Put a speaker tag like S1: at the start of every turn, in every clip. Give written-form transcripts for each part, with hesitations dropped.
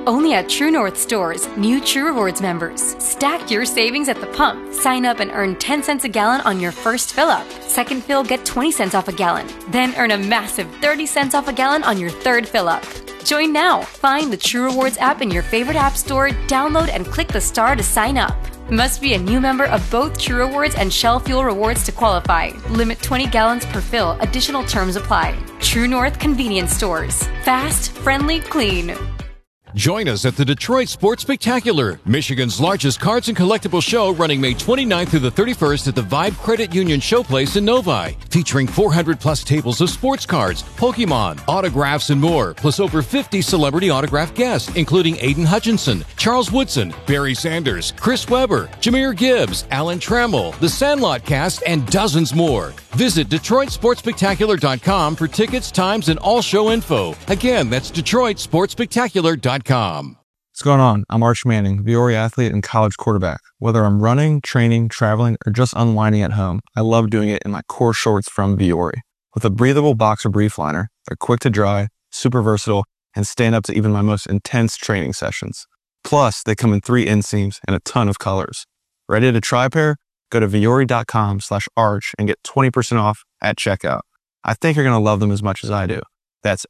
S1: Only at True North stores, new True Rewards members. Stack your savings at the pump. Sign up and earn 10 cents a gallon on your first fill-up. Second fill, get 20 cents off a gallon. Then earn a massive 30 cents off a gallon on your third fill-up. Join now. Find the True Rewards app in your favorite app store, download and click the star to sign up. Must be a new member of both True Rewards and Shell Fuel Rewards to qualify. Limit 20 gallons per fill. Additional terms apply. True North Convenience Stores. Fast, friendly, clean.
S2: Join us at the Detroit Sports Spectacular, Michigan's largest cards and collectible show, running May 29th through the 31st at the Vibe Credit Union Showplace in Novi, featuring 400-plus tables of sports cards, Pokemon, autographs, and more, plus over 50 celebrity autograph guests, including Aiden Hutchinson, Charles Woodson, Barry Sanders, Chris Webber, Jameer Gibbs, Alan Trammell, The Sandlot Cast, and dozens more. Visit DetroitSportsSpectacular.com for tickets, times, and all show info. Again, that's DetroitSportsSpectacular.com.
S3: What's going on? I'm Arch Manning, Viore athlete and college quarterback. Whether I'm running, training, traveling, or just unwinding at home, I love doing it in my core shorts from Viore. With a breathable boxer brief liner, they're quick to dry, super versatile, and stand up to even my most intense training sessions. Plus, they come in 3 inseams and a ton of colors. Ready to try a pair? Go to Viore.com/arch and get 20% off at checkout. I think you're going to love them as much as I do. That's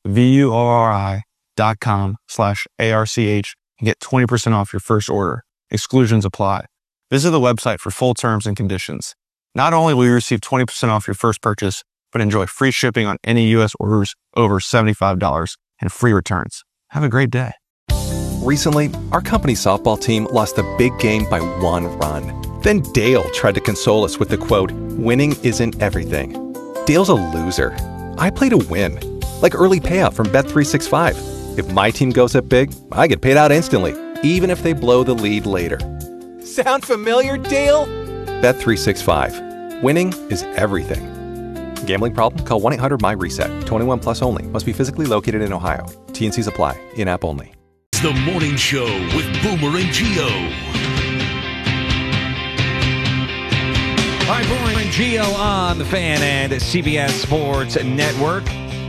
S3: VUORI.com/ARCH and get 20% off your first order. Exclusions apply. Visit the website for full terms and conditions. Not only will you receive 20% off your first purchase, but enjoy free shipping on any U.S. orders over $75 and free returns. Have a great day.
S4: Recently, our company softball team lost a big game by 1 run. Then Dale tried to console us with the quote, "Winning isn't everything." Dale's a loser. I play to win, like early payout from Bet365. If my team goes up big, I get paid out instantly, even if they blow the lead later. Sound familiar, Dale? Bet365. Winning is everything. Gambling problem? Call 1-800-MY-RESET. 21 plus only. Must be physically located in Ohio. T&Cs apply. In-app only.
S5: It's the morning show with Boomer and Gio.
S6: All right, Boomer and Gio on the Fan and CBS Sports Network.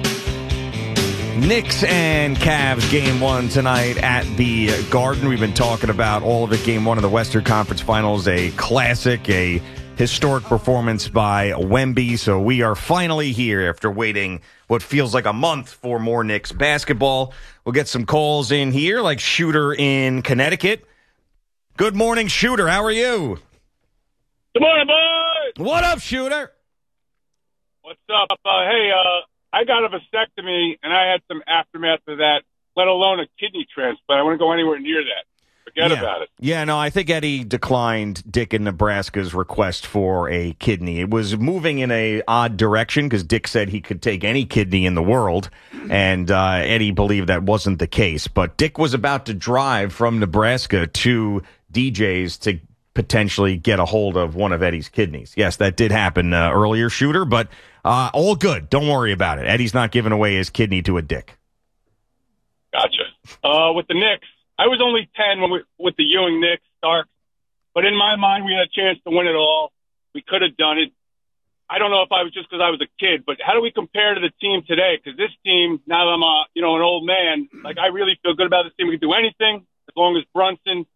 S6: Knicks and Cavs game 1 tonight at the Garden. We've been talking about all of it. Game 1 of the Western Conference Finals, a classic, a historic performance by Wemby. So we are finally here after waiting what feels like a month for more Knicks basketball. We'll get some calls in here, like Shooter in Connecticut. Good morning, Shooter. How are you?
S7: Good morning, boys.
S6: What up, Shooter?
S7: What's up? Hey, I got a vasectomy, and I had some aftermath of that, let alone a kidney transplant. I wouldn't go anywhere near that. Forget about it.
S6: Yeah, no, I think Eddie declined Dick in Nebraska's request for a kidney. It was moving in a odd direction because Dick said he could take any kidney in the world, and Eddie believed that wasn't the case. But Dick was about to drive from Nebraska to DJ's to potentially get a hold of one of Eddie's kidneys. Yes, that did happen earlier, Shooter, but all good. Don't worry about it. Eddie's not giving away his kidney to a dick.
S7: Gotcha. With the Knicks, I was only 10 with the Ewing Knicks, Starks, but in my mind, we had a chance to win it all. We could have done it. I don't know if I was just because I was a kid, but how do we compare to the team today? Because this team, now that I'm an old man, like I really feel good about this team. We can do anything as long as Brunson,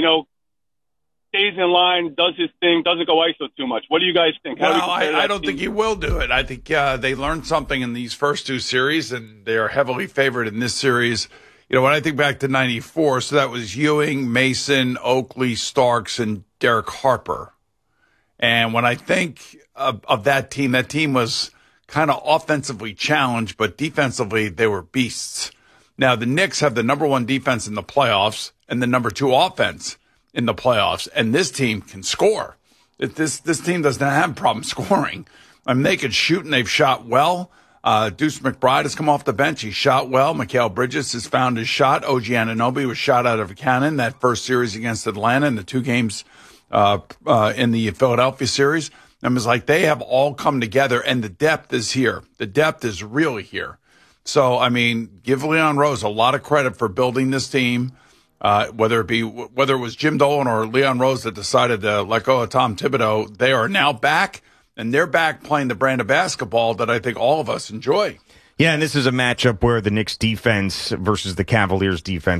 S7: stays in line, does his thing, doesn't go ISO too much. What do you guys think?
S8: Well, I don't think he will do it. I think they learned something in these first 2 series, and they are heavily favored in this series. When I think back to 94, so that was Ewing, Mason, Oakley, Starks, and Derek Harper. And when I think of that team was kind of offensively challenged, but defensively they were beasts. Now, the Knicks have the number 1 defense in the playoffs and the number 2 offense in the playoffs, and this team can score. This team doesn't have a problem scoring. I mean, they could shoot, and they've shot well. Deuce McBride has come off the bench. He shot well. Mikal Bridges has found his shot. OG Anunoby was shot out of a cannon that first series against Atlanta and the 2 games in the Philadelphia series. And it's like they have all come together, and the depth is here. The depth is really here. So, I mean, give Leon Rose a lot of credit for building this team. Whether it was Jim Dolan or Leon Rose that decided to let go of Tom Thibodeau, they are now back, and they're back playing the brand of basketball that I think all of us enjoy.
S6: Yeah, and this is a matchup where the Knicks defense versus the Cavaliers defense